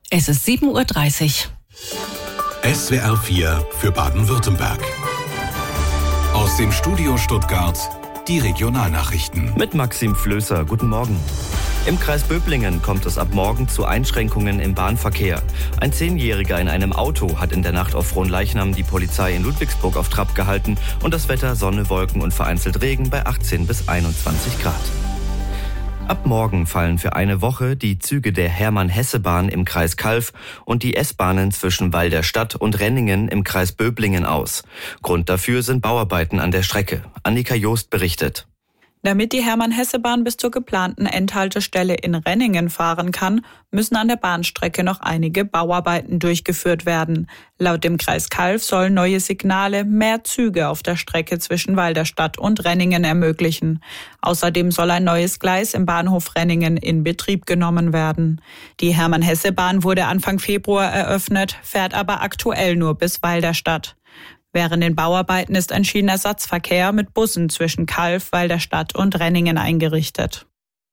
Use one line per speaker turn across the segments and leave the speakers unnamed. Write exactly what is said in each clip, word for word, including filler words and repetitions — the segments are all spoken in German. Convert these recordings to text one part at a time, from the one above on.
Es ist sieben Uhr dreißig.
S W R vier für Baden-Württemberg. Aus dem Studio Stuttgart die Regionalnachrichten.
Mit Maxim Flößer, guten Morgen. Im Kreis Böblingen kommt es ab morgen zu Einschränkungen im Bahnverkehr. Ein Zehnjähriger in einem Auto hat in der Nacht auf Frohnleichnam die Polizei in Ludwigsburg auf Trab gehalten und das Wetter Sonne, Wolken und vereinzelt Regen bei achtzehn bis einundzwanzig Grad. Ab morgen fallen für eine Woche die Züge der Hermann-Hesse-Bahn im Kreis Calw und die S-Bahnen zwischen Weil der Stadt und Renningen im Kreis Böblingen aus. Grund dafür sind Bauarbeiten an der Strecke. Annika Joost berichtet.
Damit die Hermann-Hesse-Bahn bis zur geplanten Endhaltestelle in Renningen fahren kann, müssen an der Bahnstrecke noch einige Bauarbeiten durchgeführt werden. Laut dem Kreis Calw sollen neue Signale mehr Züge auf der Strecke zwischen Weil der Stadt und Renningen ermöglichen. Außerdem soll ein neues Gleis im Bahnhof Renningen in Betrieb genommen werden. Die Hermann-Hesse-Bahn wurde Anfang Februar eröffnet, fährt aber aktuell nur bis Weil der Stadt. Während den Bauarbeiten ist ein Schienenersatzverkehr mit Bussen zwischen Calw, Weil der Stadt und Renningen eingerichtet.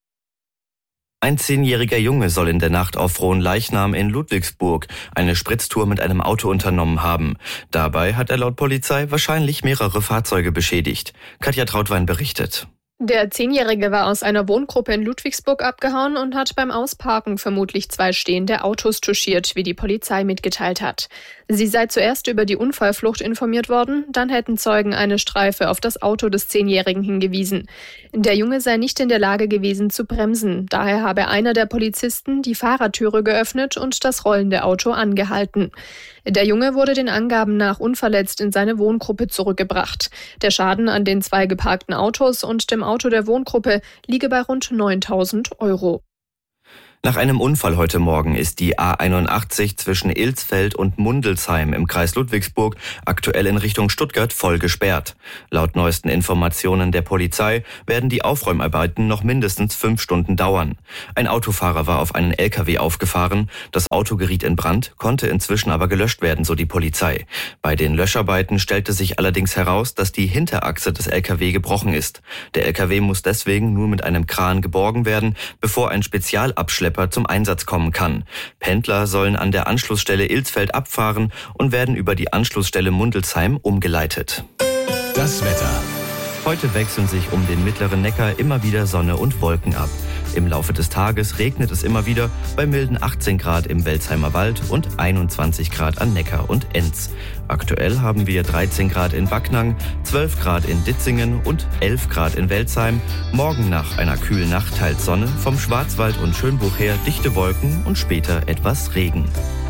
Ein zehnjähriger Junge soll in der Nacht auf Frohnleichnam in Ludwigsburg eine Spritztour mit einem Auto unternommen haben. Dabei hat er laut Polizei wahrscheinlich mehrere Fahrzeuge beschädigt. Katja Trautwein berichtet.
Der Zehnjährige war aus einer Wohngruppe in Ludwigsburg abgehauen und hat beim Ausparken vermutlich zwei stehende Autos touchiert, wie die Polizei mitgeteilt hat. Sie sei zuerst über die Unfallflucht informiert worden, dann hätten Zeugen eine Streife auf das Auto des Zehnjährigen hingewiesen. Der Junge sei nicht in der Lage gewesen zu bremsen, daher habe einer der Polizisten die Fahrertüre geöffnet und das rollende Auto angehalten. Der Junge wurde den Angaben nach unverletzt in seine Wohngruppe zurückgebracht. Der Schaden an den zwei geparkten Autos und dem Auto der Wohngruppe liege bei rund neuntausend Euro.
Nach einem Unfall heute Morgen ist die A einundachtzig zwischen Ilsfeld und Mundelsheim im Kreis Ludwigsburg aktuell in Richtung Stuttgart voll gesperrt. Laut neuesten Informationen der Polizei werden die Aufräumarbeiten noch mindestens fünf Stunden dauern. Ein Autofahrer war auf einen L K W aufgefahren. Das Auto geriet in Brand, konnte inzwischen aber gelöscht werden, so die Polizei. Bei den Löscharbeiten stellte sich allerdings heraus, dass die Hinterachse des L K W gebrochen ist. Der L K W muss deswegen nun mit einem Kran geborgen werden, bevor ein Spezialabschlepper zum Einsatz kommen kann. Pendler sollen an der Anschlussstelle Ilsfeld abfahren und werden über die Anschlussstelle Mundelsheim umgeleitet.
Das Wetter.
Heute wechseln sich um den mittleren Neckar immer wieder Sonne und Wolken ab. Im Laufe des Tages regnet es immer wieder bei milden achtzehn Grad im Welsheimer Wald und einundzwanzig Grad an Neckar und Enz. Aktuell haben wir dreizehn Grad in Backnang, zwölf Grad in Ditzingen und elf Grad in Welzheim. Morgen nach einer kühlen Nacht teils Sonne, vom Schwarzwald und Schönbuch her dichte Wolken und später etwas Regen.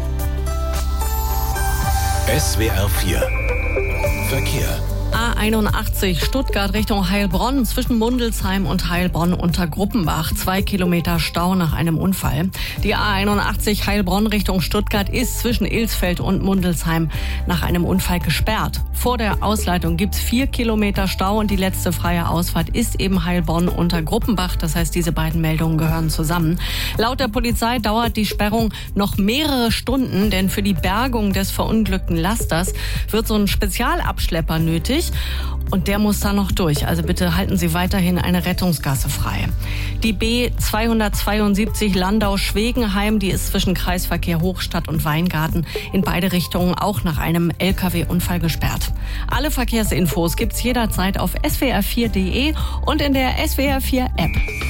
S W R vier Verkehr.
A einundachtzig Stuttgart Richtung Heilbronn zwischen Mundelsheim und Heilbronn unter Gruppenbach. Zwei Kilometer Stau nach einem Unfall. Die A einundachtzig Heilbronn Richtung Stuttgart ist zwischen Ilsfeld und Mundelsheim nach einem Unfall gesperrt. Vor der Ausleitung gibt's vier Kilometer Stau und die letzte freie Ausfahrt ist eben Heilbronn unter Gruppenbach. Das heißt, diese beiden Meldungen gehören zusammen. Laut der Polizei dauert die Sperrung noch mehrere Stunden, denn für die Bergung des verunglückten Lasters wird so ein Spezialabschlepper nötig. Und der muss da noch durch. Also bitte halten Sie weiterhin eine Rettungsgasse frei. Die B zweihundertzweiundsiebzig Landau-Schwegenheim, die ist zwischen Kreisverkehr Hochstadt und Weingarten in beide Richtungen auch nach einem L K W-Unfall gesperrt. Alle Verkehrsinfos gibt's jederzeit auf s w r vier punkt d e und in der S W R vier App.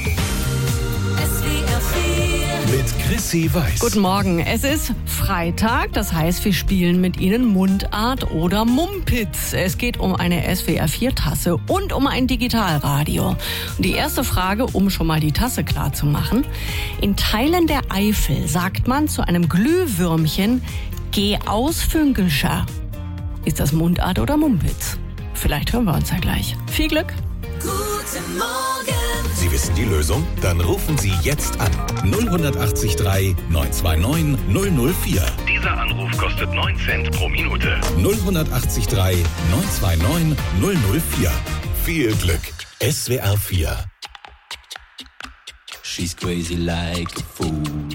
Mit Chrissy Weiß.
Guten Morgen. Es ist Freitag, das heißt, wir spielen mit Ihnen Mundart oder Mumpitz. Es geht um eine S W R vier Tasse und um ein Digitalradio. Und die erste Frage, um schon mal die Tasse klar zu machen. In Teilen der Eifel sagt man zu einem Glühwürmchen, geh aus Fünkelscher. Ist das Mundart oder Mumpitz? Vielleicht hören wir uns ja gleich. Viel Glück.
Guten Morgen.
Sie wissen die Lösung? Dann rufen Sie jetzt an. null acht drei neun zwei neun null null vier.
Dieser Anruf kostet neun Cent pro Minute.
null acht drei neun zwei neun null null vier. Viel Glück. S W R vier.
She's crazy like a fool.